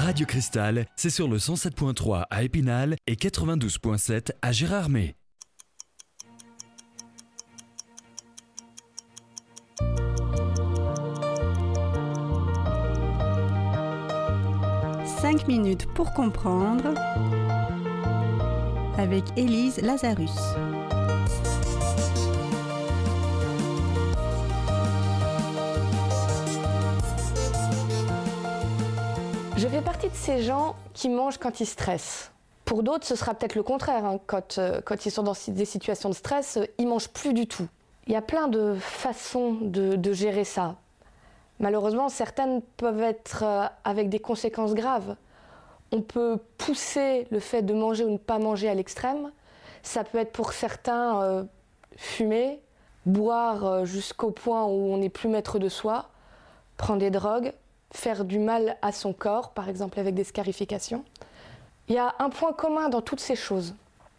Radio Cristal, c'est sur le 107.3 à Épinal et 92.7 à Gérardmer. Cinq minutes pour comprendre avec Élise Lazarus. Je fais partie de ces gens qui mangent quand ils stressent. Pour d'autres, ce sera peut-être le contraire. Quand ils sont dans des situations de stress, ils ne mangent plus du tout. Il y a plein de façons de gérer ça. Malheureusement, certaines peuvent être avec des conséquences graves. On peut pousser le fait de manger ou ne pas manger à l'extrême. Ça peut être pour certains fumer, boire jusqu'au point où on n'est plus maître de soi, prendre des drogues, faire du mal à son corps, par exemple avec des scarifications. Il y a un point commun dans toutes ces choses.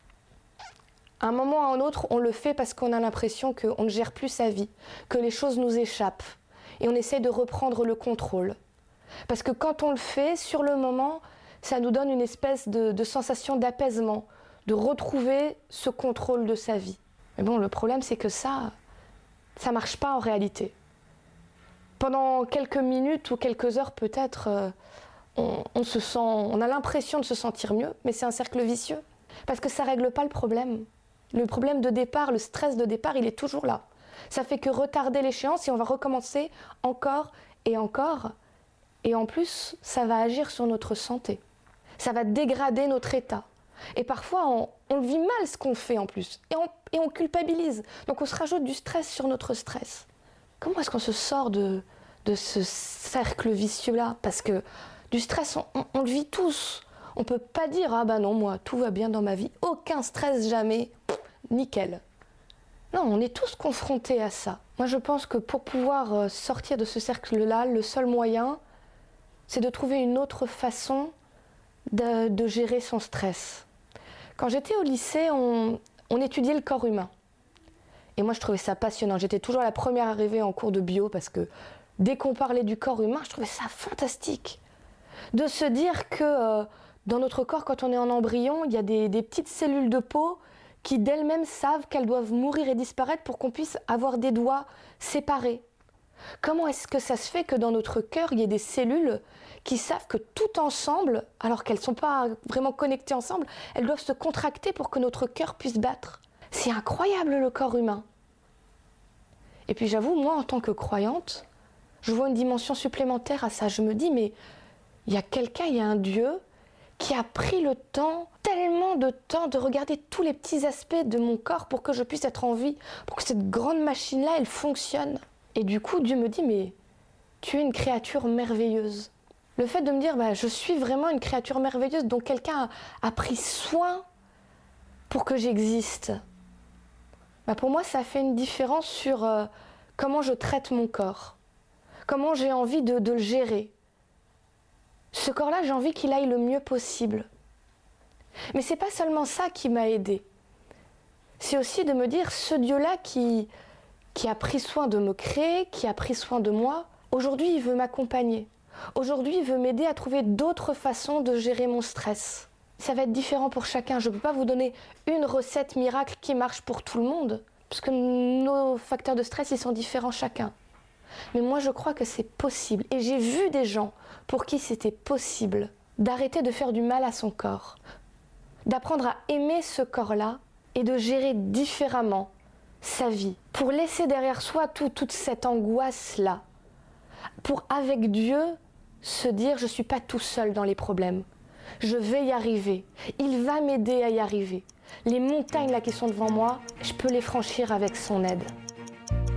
À un moment ou à un autre, on le fait parce qu'on a l'impression qu'on ne gère plus sa vie, que les choses nous échappent. Et on essaie de reprendre le contrôle. Parce que quand on le fait, sur le moment, ça nous donne une espèce de sensation d'apaisement, de retrouver ce contrôle de sa vie. Mais bon, le problème, c'est que ça marche pas en réalité. Pendant quelques minutes ou quelques heures peut-être, on a l'impression de se sentir mieux, mais c'est un cercle vicieux. Parce que ça ne règle pas le problème. Le problème de départ, le stress de départ, il est toujours là. Ça fait que retarder l'échéance et on va recommencer encore et encore. Et en plus, ça va agir sur notre santé. Ça va dégrader notre état. Et parfois, on le vit mal ce qu'on fait en plus. Et on culpabilise. Donc on se rajoute du stress sur notre stress. Comment est-ce qu'on se sort de ce cercle vicieux-là? Parce que du stress, on le vit tous. On ne peut pas dire « Ah ben non, moi, tout va bien dans ma vie. Aucun stress, jamais. Nickel. » Non, on est tous confrontés à ça. Moi, je pense que pour pouvoir sortir de ce cercle-là, le seul moyen, c'est de trouver une autre façon de gérer son stress. Quand j'étais au lycée, on étudiait le corps humain. Et moi, je trouvais ça passionnant. J'étais toujours la première arrivée en cours de bio parce que dès qu'on parlait du corps humain, je trouvais ça fantastique. De se dire que dans notre corps, quand on est en embryon, il y a des petites cellules de peau qui d'elles-mêmes savent qu'elles doivent mourir et disparaître pour qu'on puisse avoir des doigts séparés. Comment est-ce que ça se fait que dans notre cœur, il y ait des cellules qui savent que tout ensemble, alors qu'elles ne sont pas vraiment connectées ensemble, elles doivent se contracter pour que notre cœur puisse battre? C'est incroyable le corps humain. Et puis j'avoue, moi en tant que croyante, je vois une dimension supplémentaire à ça. Je me dis, mais il y a quelqu'un, il y a un Dieu qui a pris le temps, tellement de temps, de regarder tous les petits aspects de mon corps pour que je puisse être en vie, pour que cette grande machine-là, elle fonctionne. Et du coup, Dieu me dit, mais tu es une créature merveilleuse. Le fait de me dire, je suis vraiment une créature merveilleuse dont quelqu'un a pris soin pour que j'existe. Pour moi, ça fait une différence sur comment je traite mon corps, comment j'ai envie de le gérer. Ce corps-là, j'ai envie qu'il aille le mieux possible. Mais c'est pas seulement ça qui m'a aidée. C'est aussi de me dire, ce Dieu-là qui a pris soin de me créer, qui a pris soin de moi, aujourd'hui, il veut m'accompagner. Aujourd'hui, il veut m'aider à trouver d'autres façons de gérer mon stress. Ça va être différent pour chacun. Je ne peux pas vous donner une recette miracle qui marche pour tout le monde, parce que nos facteurs de stress, ils sont différents chacun. Mais moi, je crois que c'est possible. Et j'ai vu des gens pour qui c'était possible d'arrêter de faire du mal à son corps, d'apprendre à aimer ce corps-là et de gérer différemment sa vie, pour laisser derrière soi toute cette angoisse-là, pour, avec Dieu, se dire « je ne suis pas tout seul dans les problèmes ». Je vais y arriver. Il va m'aider à y arriver. Les montagnes là qui sont devant moi, je peux les franchir avec son aide.